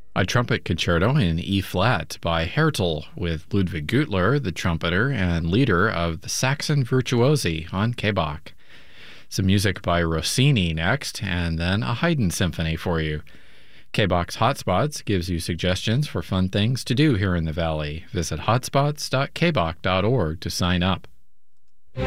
A trumpet concerto in E-flat by Hertel with Ludwig Gutler, the trumpeter and leader of the Saxon Virtuosi on K-Bach. Some music by Rossini next, and then a Haydn symphony for you. K-Bach's Hotspots gives you suggestions for fun things to do here in the Valley. Visit hotspots.kbach.org to sign up.